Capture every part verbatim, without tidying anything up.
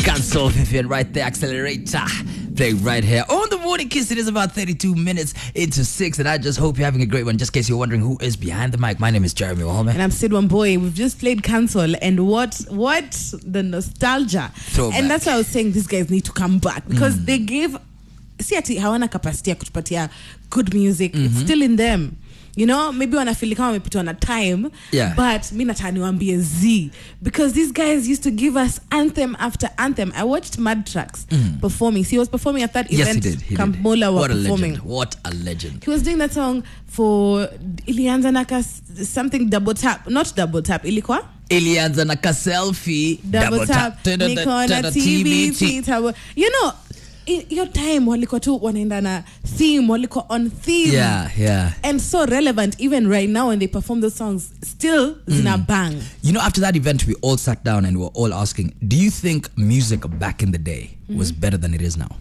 Cancel Vivian right there, Accelerator. Play right here on the Morning Kiss. It is about thirty-two minutes into six, and I just hope you're having a great one. Just in case you're wondering who is behind the mic, my name is Jeremy Wahome. And I'm Sid Wamboy. We've just played Cancel, and what what the nostalgia. Throwback. And that's why I was saying these guys need to come back, because mm. they gave, see ati hawana capacity ya kutupatia good music. Mm-hmm. It's still in them. You know, maybe wanafeel kama wamepitwa na time, yeah. But mi nataka niwaambie Z, because these guys used to give us anthem after anthem. I watched Mad Tracks mm. performing. So he was performing at that yes, event. He did. He Camp did. Mola was what a performing. Legend. What a legend. He was doing that song for ilianza naka something double tap, not double tap. Ilikuwa ilianza naka selfie double, double tap. tap. Niko na T B T. You know, in your time walikuwa tu wanaenda na theme, walikuwa on theme. Yeah, yeah. And so relevant even right now when they perform those songs, still zina mm. bang. You know, after that event, we all sat down and we were all asking, do you think music back in the day mm-hmm. was better than it is now?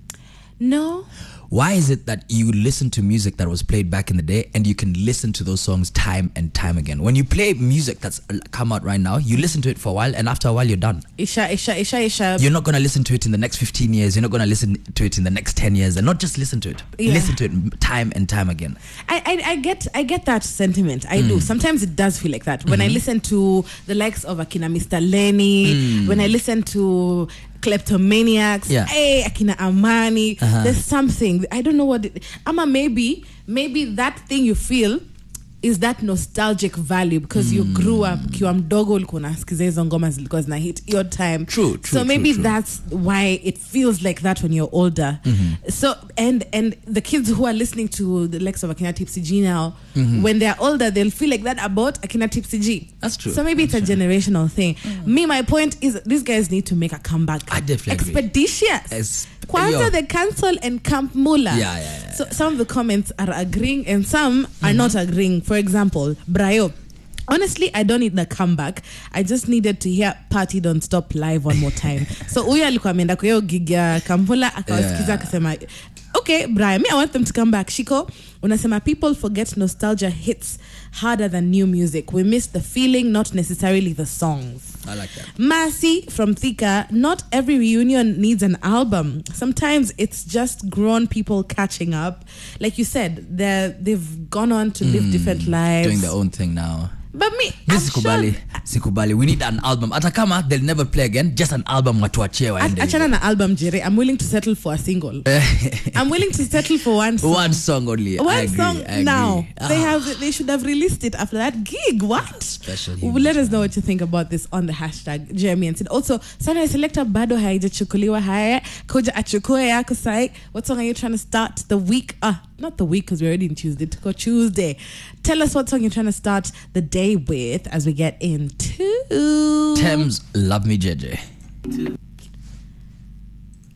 No. Why is it that you listen to music that was played back in the day and you can listen to those songs time and time again? When you play music that's come out right now, you listen to it for a while, and after a while you're done. Isha, isha, isha, isha. You're not going to listen to it in the next fifteen years. You're not going to listen to it in the next ten years. And not just listen to it. Yeah. Listen to it time and time again. I I, I get I get that sentiment. I mm. do. Sometimes it does feel like that. When mm-hmm. I listen to the likes of Akina Mister Lenny, mm. when I listen to Kleptomaniacs, yeah. hey, Akina Amani, uh-huh. there's something, I don't know what it, ama maybe maybe that thing you feel is that nostalgic value, because mm. you grew up kiwa mdogo ulikuwa unasikiza hizo ngoma zilikuwa zina hit your time. True, true. So maybe true, true. that's why it feels like that when you're older. Mm-hmm. So and and the kids who are listening to the likes of Akina Tipsy G now, mm-hmm. when they're older, they'll feel like that about Akina Tipsy G. That's true. So maybe that's it's a true. generational thing. Mm. Me, my point is these guys need to make a comeback. I definitely expeditious. As, Kwanza the Cancel and Camp Mula. Yeah, yeah, yeah. So some of the comments are agreeing and some mm-hmm. are not agreeing. For example, Brayo. Honestly, I don't need the comeback. I just needed to hear Party Don't Stop live one more time. So huyo alikuwa ameenda kwa hiyo gig ya Camp Mula akawasikiza akasema, okay, Brian, me I want them to come back. Shiko, unasema people forget nostalgia hits harder than new music. We miss the feeling, not necessarily the songs. I like that. Mercy from Thika, not every reunion needs an album. Sometimes it's just grown people catching up. Like you said, they've gone on to mm, live different lives. Doing their own thing now. But me, this Sikubali, sure. Sikubali. We need an album. Atakama, they'll never play again. Just an album. Watuachie waende. Achana na album, Jerry. I'm willing to settle for a single. I'm willing to settle for one song. One song only. One I agree, song I agree. now. Ah. They have. They should have released it after that gig. What? Special. Let us know what you think about this on the hashtag Jeremy and Sid. Also, Sunday Selector bado haijachukuliwa haya. Koja achukue yako sai. What song are you trying to start the week? Ah, not the week because we're already in Tuesday. To go Tuesday. Tell us what song you're trying to start the day with as we get into Thames Love Me J J.